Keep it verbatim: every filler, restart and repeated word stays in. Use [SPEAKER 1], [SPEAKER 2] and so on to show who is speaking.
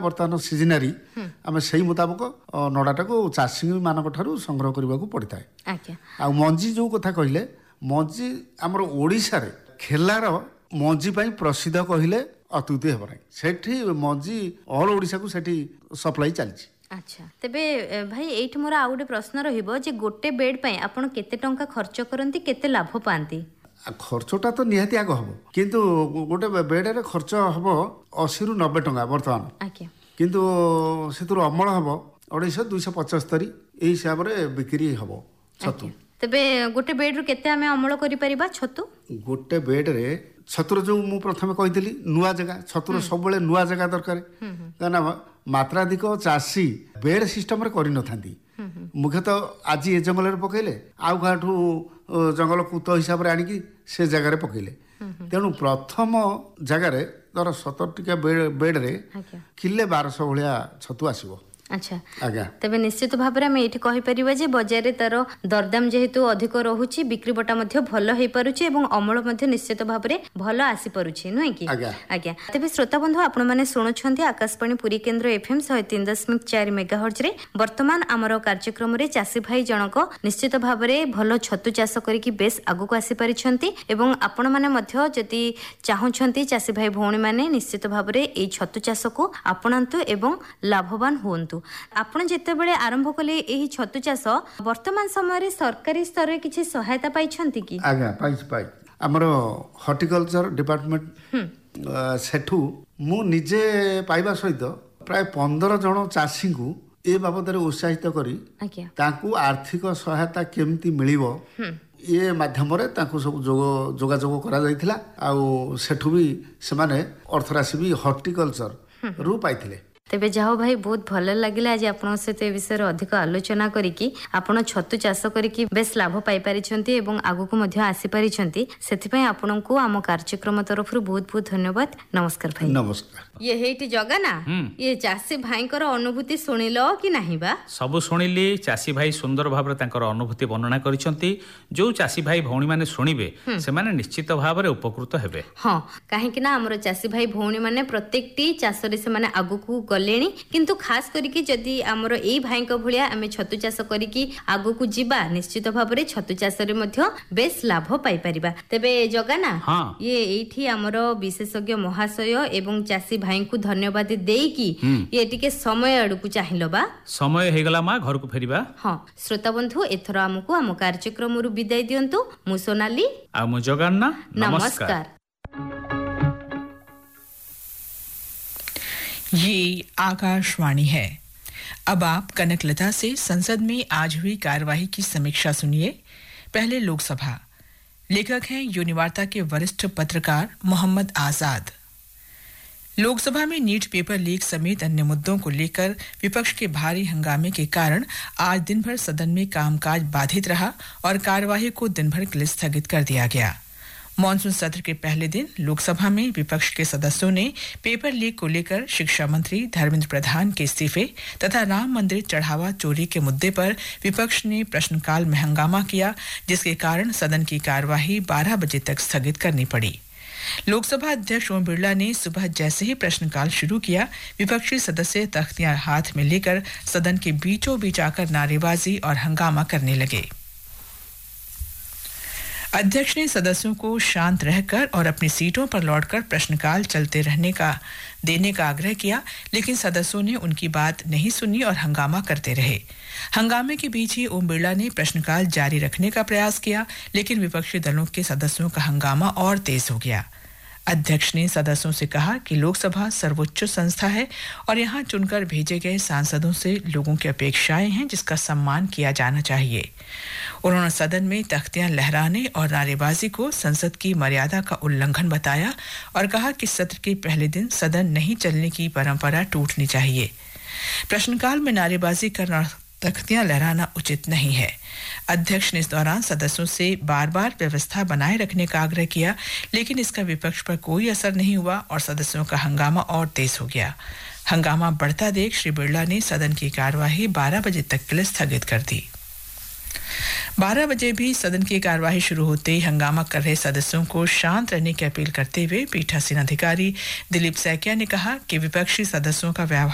[SPEAKER 1] बर्तमान सीजनरी आम से मुताबक नड़ाटा को चाषी मान संग्रह करने को पड़ता है आ मंजी जो कथा कहले मंजी आमर ओडिशा रे खेलार मंजी प्रसिद्ध कहले अत्युक्ति हेब ना सेठी मंजी ऑल ओडिशा को सेठी सप्लाई चलछि।
[SPEAKER 2] अच्छा तेबे भाई एठी मोर आ गोटे प्रश्न रहिबो जे गोटे बेड पई आपण केते टंका खर्च करंती केते लाभ पांती?
[SPEAKER 1] खर्चटा तो निहाती आग हम किंतु गोटे बेड रे खर्च हम अस्सी रु नब्बे टंका बर्तमान
[SPEAKER 2] आज्ञा
[SPEAKER 1] किंतु सेतुर अमल हम अढ़ाई दुई पचहत्तर एई हिसाब रे बिक्री हम छतु।
[SPEAKER 2] तेबे गोटे बेड रु केते हमें अमल करि परिबा छतु?
[SPEAKER 1] गोटे बेड रे छतुर जो मु प्रथमे कहितली नुआ जगह छतुर सब बेले नुआ जगह दरकार काना मात्राधिक चाषी बेड सिस्टम रे करि नथांती मुख्यतः आज ए जंगल रे पकेले आउ काठू जंगल कुत हिसाब रे आनिकी से जगह रे पकेले तेणु प्रथम जगह रे दर सत्तर टिका बेड रे किले बारह सौ भलिया छतु आसीबो।
[SPEAKER 2] अच्छा तेबे निश्चित भाव में ये कहीपर जे बजार तार दरदाम जेहेतु अधिक रोचे बिक्री बटा भल हो पारुछि एवं अमल निश्चित भाव में भल आसी पारुछि नुहे कि आज्ञा। तेबे श्रोता बंधु आपण मैंने शुणुछंती आकाशवाणी पुरी केन्द्र एफएम शहे तीन दशमिक चार मेगाहर्ट्ज रे वर्तमान आमर कार्यक्रम रे चाषी भाई जनक निश्चित भाव में भल छतु चाष करके बेस आगु को आसी पारिछंती एवं आपण माने मध्य जदि चाहुछंती चाषी भाई भौणी माने निश्चित भाव में एई छतु चाष को आपणांतु एवं लाभवान होंतु। आपण जेतेबेले आरंभ कले एही छतु चाष वर्तमान समय रे सरकारी स्तर रे किछि सहायता पाइछंती कि?
[SPEAKER 1] आगा पाइ पाइ हमरो हॉर्टिकल्चर डिपार्टमेंट सेठू मु निजे पाइबा सहित प्राय पंद्रह जन चाषी को ए बाबद रे उत्साहित करी तांकू आर्थिक सहायता केमती मिलिबो ये माध्यम रे तांकू सब जोगाजोग करा जायथिला आउ सेठू भी से माने अर्थराशि भी हॉर्टिकल्चर रु पाइथिले।
[SPEAKER 2] तेबे जाओ भाई बहुत भल लगिला आज आपन सहित ए विषय अधिक आलोचना करिकी आपण छतु चाष करिकी बेस लाभ पाई परिछंती एवं आगु को मध्य आसी परिछंती सेति पय आपन को आम कार्यक्रम तरफ बहुत बहुत धन्यवाद। नमस्कार भाई।
[SPEAKER 1] नमस्कार।
[SPEAKER 2] ये हेटी जगह ना ये चाषी भाई कर अनुभूति सुनिलो कि नाही बा?
[SPEAKER 3] सब सुनिली चाषी भाई सुंदर भाव रे तांकर अनुभूति वर्णना करिसंती जो चाषी भाई भौणी माने सुनिबे से माने निश्चित भाव रे उपकृत हेबे।
[SPEAKER 2] हां काहे कि ना हमर चाषी भाई भौणी माने प्रत्येकटी चाष रे से माने आगु को गलेनी किंतु खास करिकी जदि हमर एई भाई को भलिया आमे छतु चाष करिकी आगु को जिबा निश्चित भाव रे छतु चाष रे मध्य बेस लाभ पाई परिबा। तेबे जगह ना
[SPEAKER 3] हाँ।
[SPEAKER 2] ये एठी हमर विशेषज्ञ महाशय एवं चाषी भाई को धन्यवाद देकी ये टिके समय अडकू चाहिलो बा
[SPEAKER 3] समय हे गला मा घर को फेरिबा।
[SPEAKER 2] हां श्रोता बंधु एथरा हमकु हम कार्यक्रम रु विदाय दियंतु मु सोनाली
[SPEAKER 3] आ मु जगन्ना
[SPEAKER 2] नमस्कार।
[SPEAKER 4] ये आकाशवाणी है। अब आप कनकलता से संसद में आज हुई कार्यवाही की समीक्षा सुनिए। पहले लोकसभा। लेखक हैं यूनिवार्ता के वरिष्ठ पत्रकार मोहम्मद आजाद। लोकसभा में नीट पेपर लीक समेत अन्य मुद्दों को लेकर विपक्ष के भारी हंगामे के कारण आज दिन भर सदन में कामकाज बाधित रहा और कार्यवाही को दिन भर के लिए स्थगित कर दिया गया। मॉनसून सत्र के पहले दिन लोकसभा में विपक्ष के सदस्यों ने पेपर लीक को लेकर शिक्षा मंत्री धर्मेंद्र प्रधान के इस्तीफे तथा राम मंदिर चढ़ावा चोरी के मुद्दे पर विपक्ष ने प्रश्नकाल में हंगामा किया, जिसके कारण सदन की कार्यवाही बारह बजे तक स्थगित करनी पड़ी। लोकसभा अध्यक्ष ओम बिरला ने सुबह जैसे ही प्रश्नकाल शुरू किया, विपक्षी सदस्य तख्तियां हाथ में लेकर सदन के बीचों बीच आकर नारेबाजी और हंगामा करने लगे। अध्यक्ष ने सदस्यों को शांत रहकर और अपनी सीटों पर लौटकर प्रश्नकाल चलते रहने का देने का आग्रह किया, लेकिन सदस्यों ने उनकी बात नहीं सुनी और हंगामा करते रहे। हंगामे के बीच ही ओम बिरला ने प्रश्नकाल जारी रखने का प्रयास किया, लेकिन विपक्षी दलों के सदस्यों का हंगामा और तेज हो गया। अध्यक्ष ने सदस्यों से कहा कि लोकसभा सर्वोच्च संस्था है और यहां चुनकर भेजे गए सांसदों से लोगों की अपेक्षाएं हैं, जिसका सम्मान किया जाना चाहिए। उन्होंने सदन में तख्तियां लहराने और नारेबाजी को संसद की मर्यादा का उल्लंघन बताया और कहा कि सत्र के पहले दिन सदन नहीं चलने की परंपरा टूटनी चाहिए। प्रश्नकाल में नारेबाजी करना, तख्तियां लहराना उचित नहीं है। अध्यक्ष ने इस दौरान सदस्यों से बार-बार व्यवस्था बनाए रखने का आग्रह किया, लेकिन इसका विपक्ष पर कोई असर नहीं हुआ और सदस्यों का हंगामा और तेज हो गया। हंगामा बढ़ता देख श्री बिरला ने सदन की कार्यवाही बारह बजे तक के लिए स्थगित कर दी। बारह बजे भी सदन की कार्यवाही शुरू होते ही हंगामा कर रहे सदस्यों को शांत रहने की अपील करते हुए पीठासीन अधिकारी दिलीप सैकिया ने कहा कि विपक्षी सदस्यों का व्यवहार